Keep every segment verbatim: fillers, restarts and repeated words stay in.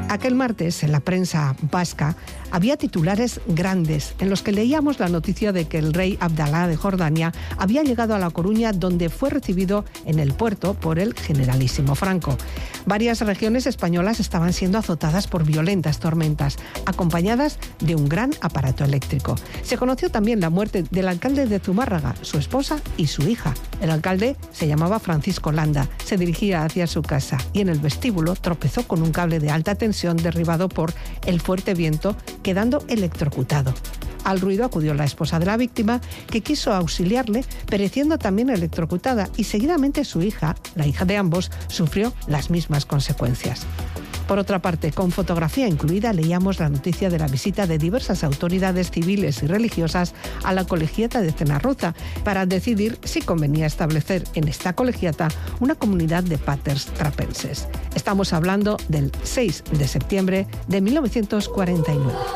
Aquel martes, en la prensa vasca, había titulares grandes en los que leíamos la noticia de que el rey Abdalá de Jordania había llegado a La Coruña, donde fue recibido en el puerto por el generalísimo Franco. Varias regiones españolas estaban siendo azotadas por violentas tormentas, acompañadas de un gran aparato eléctrico. Se conoció también la muerte del alcalde de Zumárraga, su esposa y su hija. El alcalde se llamaba Francisco Landa, se dirigía hacia su casa y en el vestíbulo tropezó con un cable de alta tensión derribado por el fuerte viento, quedando electrocutado. Al ruido acudió la esposa de la víctima, que quiso auxiliarle, pereciendo también electrocutada, y seguidamente su hija, la hija de ambos, sufrió las mismas consecuencias. Por otra parte, con fotografía incluida, leíamos la noticia de la visita de diversas autoridades civiles y religiosas a la colegiata de Cenarruza para decidir si convenía establecer en esta colegiata una comunidad de pàters trapenses. Estamos hablando del seis de septiembre de mil novecientos cuarenta y nueve.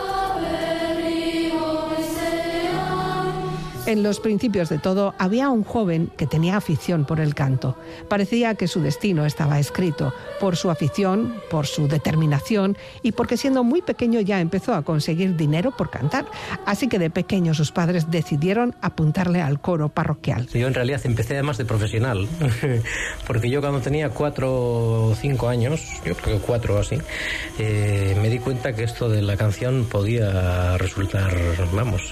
En los principios de todo, había un joven que tenía afición por el canto. Parecía que su destino estaba escrito, por su afición, por su determinación y porque siendo muy pequeño ya empezó a conseguir dinero por cantar. Así que de pequeño sus padres decidieron apuntarle al coro parroquial. Yo en realidad empecé además de profesional, porque yo cuando tenía cuatro o cinco años, yo creo que cuatro o así, eh, me di cuenta que esto de la canción podía resultar, vamos...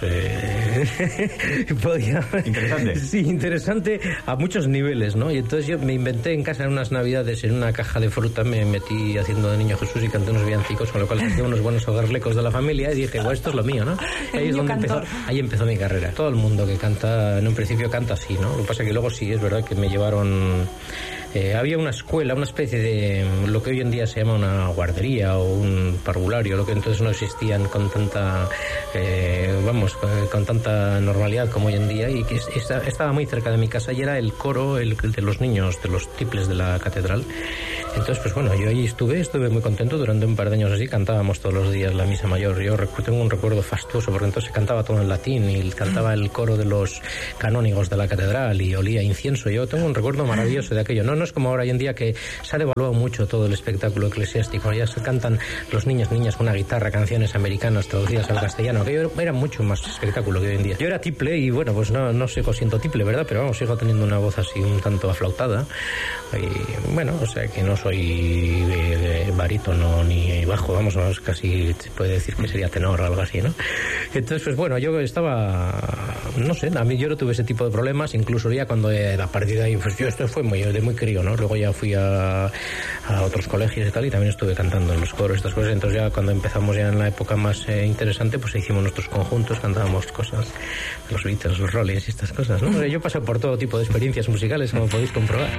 Eh, Podía... Interesante. Sí, interesante a muchos niveles, ¿no? Y entonces yo me inventé en casa en unas navidades, en una caja de fruta, me metí haciendo de niño Jesús y canté unos villancicos, con lo cual hacía unos buenos hogarlecos de la familia y dije, bueno, esto es lo mío, ¿no? Ahí es donde empezó, ahí empezó mi carrera. Todo el mundo que canta, en un principio canta así, ¿no? Lo que pasa es que luego sí, es verdad que me llevaron... Eh, había una escuela, una especie de lo que hoy en día se llama una guardería o un parvulario, lo que entonces no existían con tanta, eh, vamos, con, con tanta normalidad como hoy en día, y que está, estaba muy cerca de mi casa y era el coro el, el de los niños, de los tiples de la catedral. Entonces, pues bueno, yo ahí estuve, estuve muy contento durante un par de años así, cantábamos todos los días la misa mayor. Yo tengo un recuerdo fastuoso porque entonces se cantaba todo en latín y cantaba el coro de los canónigos de la catedral y olía incienso. Yo tengo un recuerdo maravilloso de aquello. No, no es como ahora hoy en día que se ha devaluado mucho todo el espectáculo eclesiástico. Ya se cantan los niños, niñas con una guitarra, canciones americanas traducidas al castellano. Aquello era mucho más espectáculo que hoy en día. Yo era tiple y bueno, pues no, no sigo siendo tiple, ¿verdad? Pero vamos, sigo teniendo una voz así un tanto aflautada. Y bueno, o sea que no soy de, de barítono ni bajo, vamos, vamos, casi se puede decir que sería tenor o algo así, ¿no? Entonces, pues bueno, yo estaba, no sé, a mí yo no tuve ese tipo de problemas, incluso ya cuando a partir de ahí, pues yo esto fue muy, de muy crío, ¿no? Luego ya fui a, a otros colegios y tal, y también estuve cantando en los coros, estas cosas. Entonces ya cuando empezamos ya en la época más eh, interesante, pues hicimos nuestros conjuntos, cantábamos cosas, los Beatles, los Rollins y estas cosas, ¿no? Yo pasé por todo tipo de experiencias musicales, como podéis comprobar.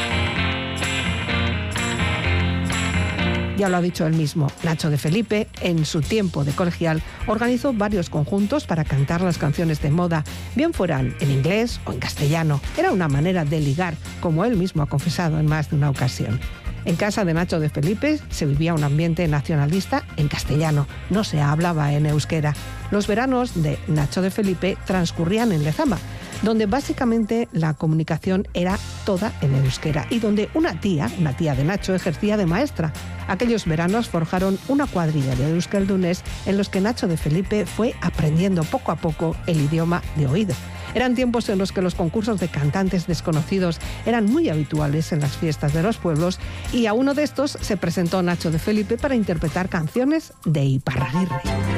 Ya lo ha dicho él mismo, Nacho de Felipe, en su tiempo de colegial, organizó varios conjuntos para cantar las canciones de moda, bien fueran en inglés o en castellano. Era una manera de ligar, como él mismo ha confesado en más de una ocasión. En casa de Nacho de Felipe se vivía un ambiente nacionalista en castellano, no se hablaba en euskera. Los veranos de Nacho de Felipe transcurrían en Lezama, donde básicamente la comunicación era toda en euskera y donde una tía, una tía de Nacho, ejercía de maestra. Aquellos veranos forjaron una cuadrilla de euskaldunes en los que Nacho de Felipe fue aprendiendo poco a poco el idioma de oído. Eran tiempos en los que los concursos de cantantes desconocidos eran muy habituales en las fiestas de los pueblos y a uno de estos se presentó Nacho de Felipe para interpretar canciones de Iparraguirre.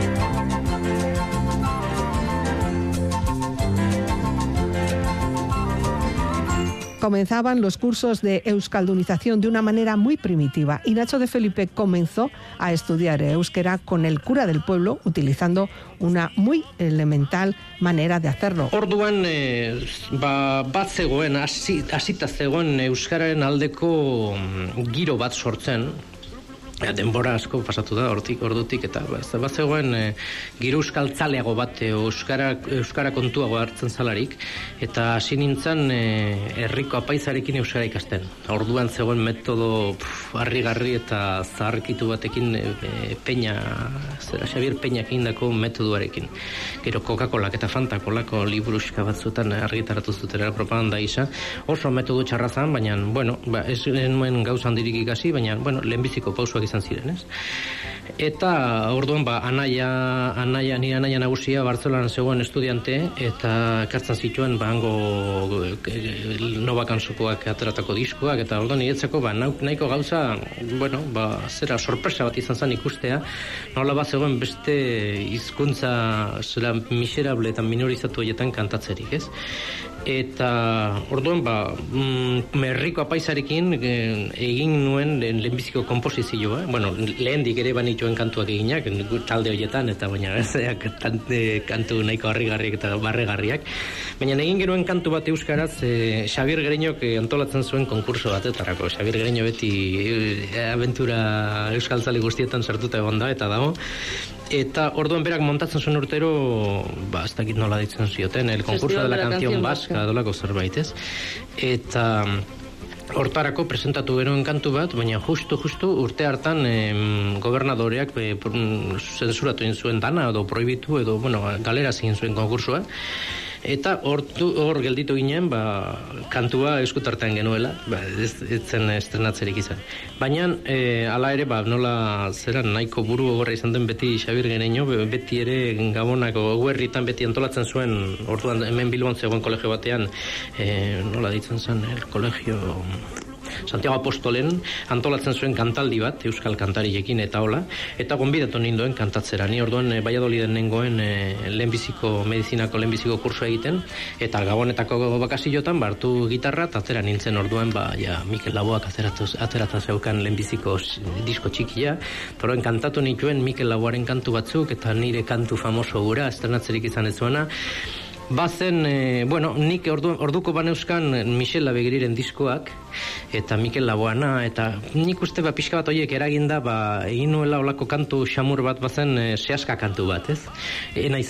Comenzaban los cursos de euskaldunización de una manera muy primitiva y Nacho de Felipe comenzó a estudiar euskera con el cura del pueblo, utilizando una muy elemental manera de hacerlo. Orduan, eh, ba, bat zegoen, hasita zegoen euskararen aldeko giro bat sortzen. Denbora asko pasatu da hortik, ordutik, eta bat zegoen e, giro euskaltzaleago bat, euskara, euskara kontuago hartzen zalarik, eta hasi nintzen e, herriko apaizarekin euskara ikasten. Orduan zegoen metodo pf, harrigarri eta zaharkitu batekin e, e, Peña, zera Xabier Peñak indako metodoarekin. Gero Coca-Colak eta Fanta-Colako liburuxka batzuetan argitaratu zutera propaganda isa. Oso metodo txarrazan, baina, bueno, ba, ez nuen gauza handirik ikasi, baina, bueno, lehenbiziko pausuak izan ziren, ez? Eta orduan ba anaia anaia ni anaia nagusia Bartzelonan zegoen estudiante eta ekartzen zituen ba hango Nova Kansokoak ateratako diskoak eta orduan niretzako ba nahiko gauza, bueno, ba zera sorpresa bat izan zen ikustea, nola bat zegoen beste hizkuntza zera miserable eta minorizatu horietan kantatzerik, ez? Eta orduan ba mm, merriko apaizarekin e, egin nuen lehenbiziko komposizioa, bueno, lehendik ere banituen kantuak eginak talde horietan eta baina zeak kantu nahiko harrigarriak eta barregarriak, baina egin genuen kantu bat euskaraz e, Xabier Gereñok antolatzen zuen konkurso batetarako. Xabier Gereño beti e, aventura euskaltzale guztietan sartuta egon da eta dago. Eta orduan berak montatzen zuen urtero, ba, ez dakit nola ditzen zioten, el concurso de la canción vasca, dolako zerbait, ez? Eta hortarako presentatu genuen kantu bat, baina justu, justu urte hartan em, gobernadoreak e, zensuratu egin zuen dana, edo prohibitu, edo, bueno, galera egin zuen konkursua. Eta hor hor gelditu ginen, ba, kantua eskutartean genuela, ba, ez, ez zen estrenatzerik izan. Baina, e, ala ere, ba, nola zera nahiko buru gogorra izan den beti Xabier Gereño, beti ere Gabonako Guerritan beti antolatzen zuen, orduan hemen Bilbon zegoen kolegio batean, e, nola ditzen zen, el kolegio Santiago Apostolen antolatzen zuen kantaldi bat, euskal kantariekin eta hola, eta gonbidatu nindoen kantatzera. Ni orduan e, Valladoliden nengoen e, lehenbiziko, medizinako lehenbiziko kursoa egiten, eta Gabonetako bakasillotan bartu gitarra, eta atera nintzen orduan, ba, ja, Mikel Laboak aterata zeukan lehenbiziko disko txikia, orduan kantatu nituen Mikel Laboaren kantu batzuk, eta nire kantu famoso gura, estrenatzerik izan ez zuena. Bazen, e, bueno, nik ordu, orduko baneuskan Michel Labegiriren diskoak, eta Mikel Laboana, eta nik uste ba pixka bat horiek eraginda, ba, egin nuela olako kantu xamur bat bazen e, sehaska kantu bat, ez? Enaiz,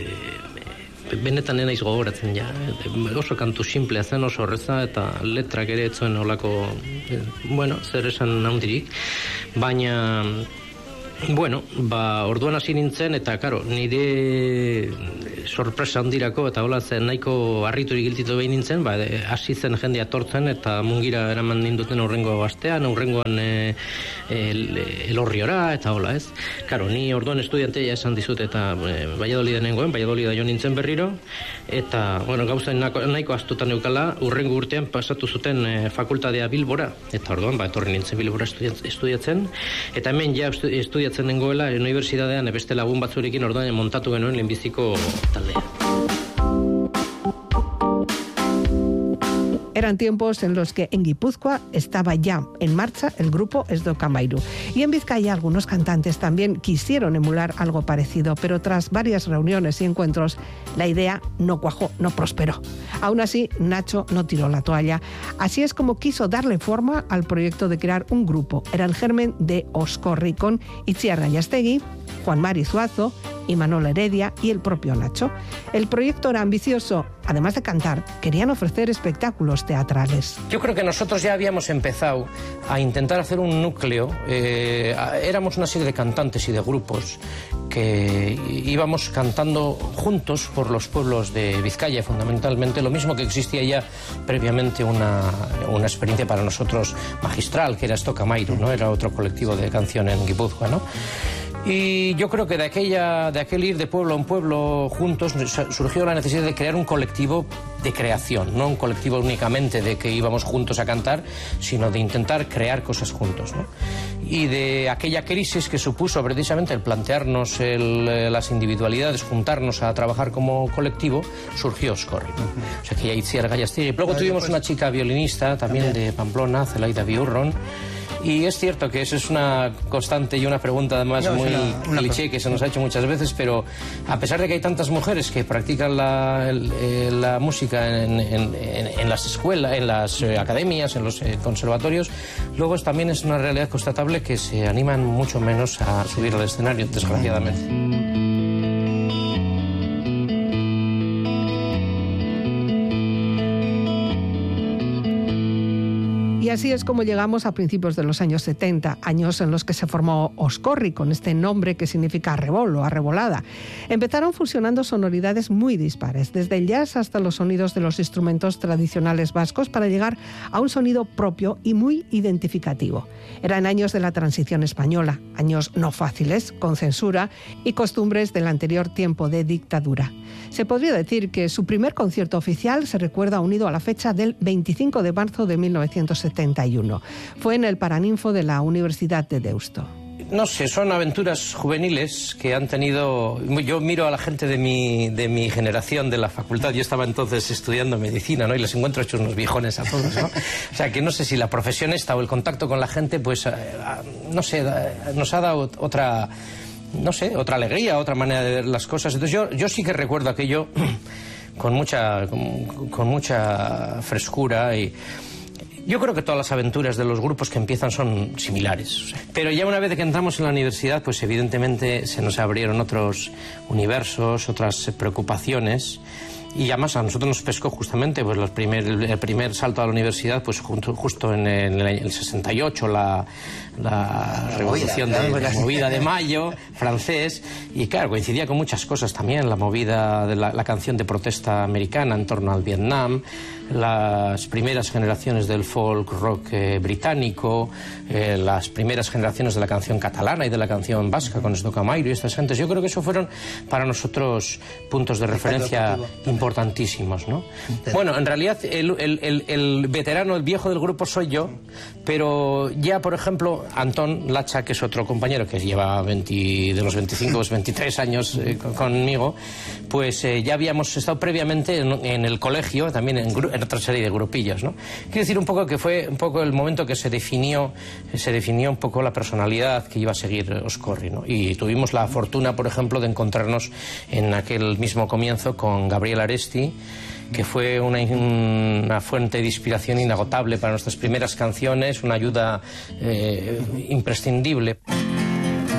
e, benetan enaiz gogoratzen, ja. Oso kantu simplea zen, oso horreza, eta letrak ere etzuen olako, e, bueno, zer esan handirik, baina... Bueno, ba, orduan hasi nintzen, eta, karo, nire sorpresa handirako, eta hola zen nahiko harriturik giltitu behin nintzen, ba, hasi zen jendea tortzen, eta mungira eraman ninduten aurrengo astean, aurrengoan e, el, elorriora, eta hola, ez? Karo, ni orduan estudiantea esan dizut, eta e, Valladoliden nengoen, Valladolida jo nintzen berriro, eta, bueno, gauza nahiko, nahiko astutan eukala, urrengo urtean pasatu zuten e, fakultadea Bilbora, eta orduan, ba, etorri nintzen Bilbora estudiatzen, eta hemen ja estudiatzen nengoela unibertsitatean beste lagun batzurekin orduan montatu genuen lehenbiziko taldea. Eran tiempos en los que en Guipúzcoa estaba ya en marcha el grupo Esdokamairu. Y en Vizcaya algunos cantantes también quisieron emular algo parecido, pero tras varias reuniones y encuentros, la idea no cuajó, no prosperó. Aún así, Nacho no tiró la toalla. Así es como quiso darle forma al proyecto de crear un grupo. Era el germen de Oscorri con Itziar Gallastegui, Juan Mari Zuazo, Imanol Heredia y el propio Nacho. El proyecto era ambicioso. Además de cantar, querían ofrecer espectáculos teatrales. Yo creo que nosotros ya habíamos empezado a intentar hacer un núcleo. Eh, éramos una serie de cantantes y de grupos que íbamos cantando juntos por los pueblos de Vizcaya, fundamentalmente. Lo mismo que existía ya previamente una, una experiencia para nosotros magistral, que era Esdokamairu, ¿no? Era otro colectivo de canción en Guipúzcoa, ¿no? Y yo creo que de aquella, de aquel ir de pueblo a un pueblo juntos surgió la necesidad de crear un colectivo de creación, no un colectivo únicamente de que íbamos juntos a cantar, sino de intentar crear cosas juntos, ¿no? Y de aquella crisis que supuso precisamente el plantearnos el, las individualidades, juntarnos a trabajar como colectivo, surgió Oscorri, ¿no? Uh-huh. O sea que ya Itziar Gallastegui. Luego tuvimos una chica violinista también de Pamplona, Zelaida Biurron. Y es cierto que eso es una constante y una pregunta además no, muy una, una cliché que se nos ha hecho muchas veces, pero a pesar de que hay tantas mujeres que practican la, el, la música en, en, en, en las escuelas, en las eh, academias, en los eh, conservatorios, luego es, también es una realidad constatable que se animan mucho menos a subir al escenario, desgraciadamente. Y así es como llegamos a principios de los años setenta, años en los que se formó Oscorri, con este nombre que significa arrebol o arrebolada. Empezaron fusionando sonoridades muy dispares, desde el jazz hasta los sonidos de los instrumentos tradicionales vascos, para llegar a un sonido propio y muy identificativo. Eran años de la transición española, años no fáciles, con censura y costumbres del anterior tiempo de dictadura. Se podría decir que su primer concierto oficial se recuerda unido a la fecha del veinticinco de marzo de mil novecientos setenta y uno. Fue en el Paraninfo de la Universidad de Deusto. No sé, son aventuras juveniles que han tenido... Yo miro a la gente de mi, de mi generación, de la facultad, yo estaba entonces estudiando medicina, ¿no? Y les encuentro hechos unos viejones a todos, ¿no? O sea, que no sé si la profesión esta o el contacto con la gente, pues, no sé, nos ha dado otra... no sé, otra alegría, otra manera de ver las cosas. Entonces yo, yo sí que recuerdo aquello con mucha, con, con mucha frescura y... Yo creo que todas las aventuras de los grupos que empiezan son similares. O sea, pero ya una vez que entramos en la universidad, pues evidentemente se nos abrieron otros universos, otras preocupaciones. Y además a nosotros nos pescó justamente pues los primer, el primer salto a la universidad, pues justo, justo en el, en el sesenta y ocho, la, la revolución de la movida de mayo francés, y claro, coincidía con muchas cosas también, la movida de la, la canción de protesta americana en torno al Vietnam, las primeras generaciones del folk rock eh, británico, eh, las primeras generaciones de la canción catalana y de la canción vasca con Esto Camairo y estas gentes. Yo creo que eso fueron para nosotros puntos de referencia importantísimos, ¿no? Bueno, en realidad el, el, el, el veterano, el viejo del grupo soy yo, pero ya, por ejemplo, Antón Lacha, que es otro compañero que lleva veinte, de los veinticinco a los veintitrés años eh, conmigo, pues eh, ya habíamos estado previamente en, en el colegio, también en, en otra serie de grupillos, ¿no? Quiero decir un poco que fue un poco el momento que se definió, se definió un poco la personalidad que iba a seguir Oscorri, ¿no? Y tuvimos la fortuna, por ejemplo, de encontrarnos en aquel mismo comienzo con Gabriel Aresti, que fue una, una fuente de inspiración inagotable para nuestras primeras canciones, una ayuda eh, imprescindible.